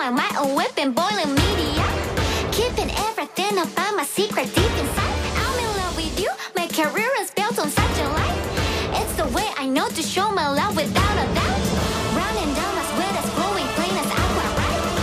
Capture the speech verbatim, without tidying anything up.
my mind away and boiling media. Keeping everything about my secret deep inside. I'm in love with you, my career is built on such a life. It's the way I know to show my love without a doubt.